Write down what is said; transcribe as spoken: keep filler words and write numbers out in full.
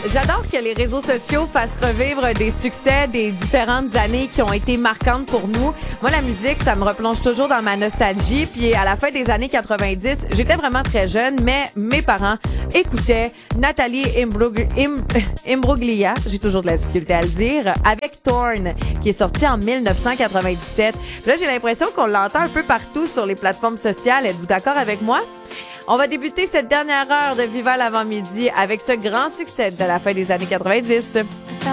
j'adore que les réseaux sociaux fassent revivre des succès des différentes années qui ont été marquantes pour nous. Moi, la musique, ça me replonge toujours dans ma nostalgie. Puis à la fin des années quatre-vingt-dix, j'étais vraiment très jeune, mais mes parents écoutaient Nathalie Imbrug- Im- Imbruglia, j'ai toujours de la difficulté à le dire, avec Torn, qui est sorti en dix-neuf cent quatre-vingt-dix-sept. Puis là, j'ai l'impression qu'on l'entend un peu partout sur les plateformes sociales. Êtes-vous d'accord avec moi? On va débuter cette dernière heure de Viva l'avant-midi avec ce grand succès de la fin des années quatre-vingt-dix.